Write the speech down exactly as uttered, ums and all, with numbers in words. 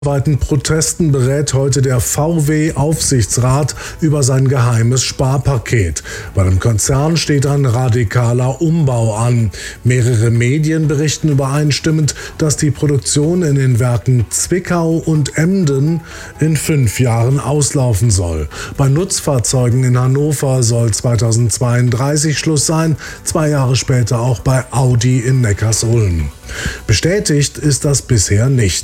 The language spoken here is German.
Weiten Protesten berät heute der V W-Aufsichtsrat über sein geheimes Sparpaket. Bei dem Konzern steht ein radikaler Umbau an. Mehrere Medien berichten übereinstimmend, dass die Produktion in den Werken Zwickau und Emden in fünf Jahren auslaufen soll. Bei Nutzfahrzeugen in Hannover soll zweitausendzweiunddreißig Schluss sein, zwei Jahre später auch bei Audi in Neckarsulm. Bestätigt ist das bisher nicht.